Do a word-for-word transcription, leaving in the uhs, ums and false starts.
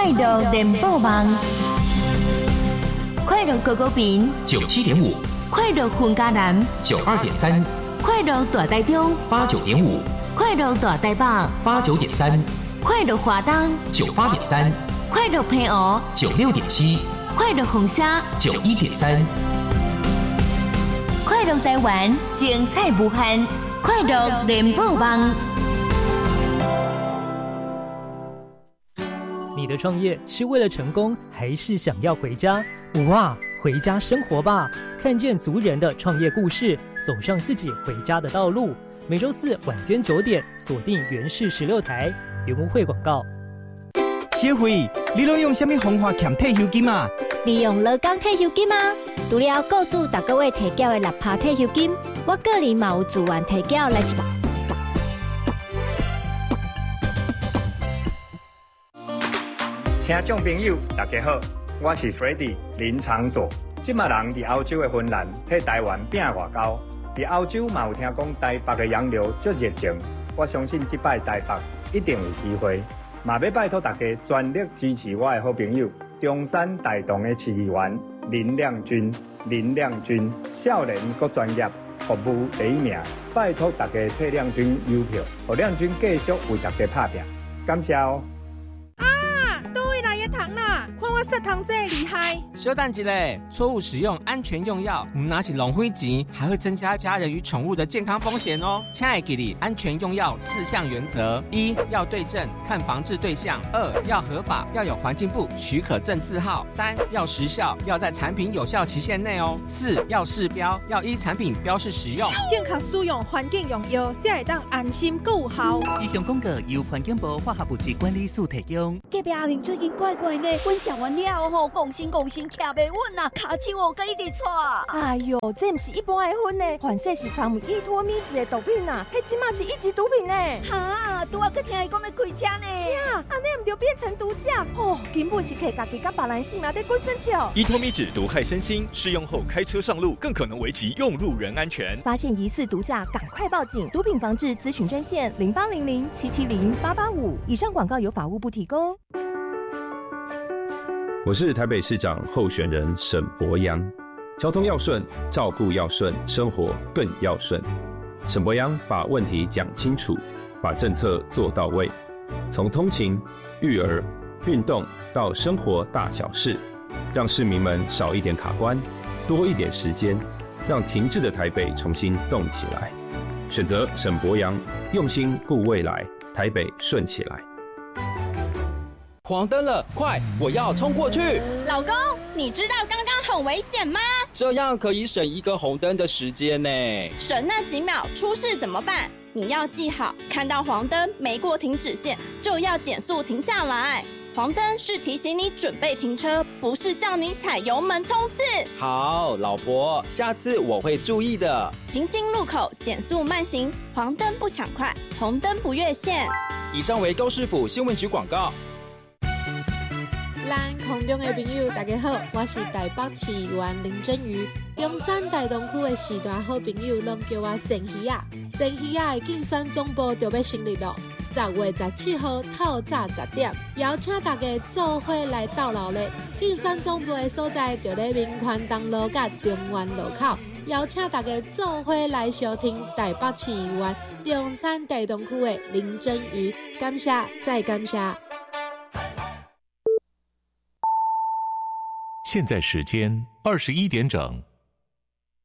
快乐联播网，快乐高高频九七点五， 快乐混嘉南九二点三， 快乐大台中八九点五， 快乐大台北八九点三， 快乐华东九八点三， 快乐平湖九六点七， 快乐红虾九一点三， 快乐台湾精彩无限，快乐联播网。 你的创业是为了成功，还是想要回家？哇，回家生活吧！看见族人的创业故事，走上自己回家的道路。每周四晚间九点，锁定原视十六台。员工会广告。 小慧，你拢用什么方法欠退休金啊？ 利用劳工退休金啊！除了雇主逐个月提缴的六趴退休金，我个人嘛有自愿提缴来一百。 听众朋友，大家好，我是 Freddy 林长佐。即马人伫欧洲的芬兰，替台湾拼外交。伫欧洲嘛有听讲台北的洋流足热情，我相信即摆台北一定有机会。嘛要拜托大家全力支持我的好朋友中山大同的市议员林亮君。林亮君少年阁专业，服务第一名，拜托大家替亮君邮票，让亮君继续为大家打拼。感谢哦。 糖啦，看我舌糖这厉害！ 小等一下，错误使用安全用药，唔拿起浪费钱，还会增加家人与宠物的健康风险哦。亲爱的你，安全用药四项原则：一要对症，看防治对象；二要合法，要有环境部许可证字号；三要时效，要在产品有效期限内哦；四要试标，要依产品标示使用。 健康使用，环境用药，才会当安心够效。 以上广告由环境部化学物质管理署提供。 隔壁阿明最近怪怪呢，阮食完了吼，讲心讲心徛袂稳啊，骹手哦，佮一直喘。 哎呦，这毋是一般的薰呢，反正是掺有依托咪子的毒品啊，迄即马是一级毒品呢。 哈，拄啊，佮听伊讲要开车呢。 啥？安尼毋就变成毒驾？哦，根本是摕家己甲别人性命在滚生笑。 依托咪酯毒害身心，试用后开车上路更可能危及用路人安全。 发现疑似毒驾，赶快报警！毒品防治咨询专线零八零零七七零八八五。以上广告由法务部提供。 我是台北市长候选人沈伯洋。交通要顺，照顾要顺，生活更要顺。沈伯洋把问题讲清楚，把政策做到位，从通勤、育儿、运动到生活大小事，让市民们少一点卡关，多一点时间，让停滞的台北重新动起来。选择沈伯洋，用心顾未来，台北顺起来。 黄灯了，快！我要冲过去。 老公，你知道刚刚很危险吗？ 这样可以省一个红灯的时间呢。 省那几秒，出事怎么办？你要记好，看到黄灯没过停止线，就要减速停下来。黄灯是提醒你准备停车，不是叫你踩油门冲刺。 好，老婆，下次我会注意的。 行经路口减速慢行，黄灯不抢快，红灯不越线。 以上为高市府新闻局广告。 咱空中的朋友大家好，我是台北市议员林真瑜。中山大同区的时代好朋友拢叫我郑鱼啊。郑鱼啊的竞选总部就要成立了，十月十七号透早十点，邀请大家做伙来到老咧。竞选总部的所在就在民权东路甲中原路口，邀请大家做伙来收听台北市议员中山大同区的林真瑜。感谢，再感谢。 现在时间二十一点整。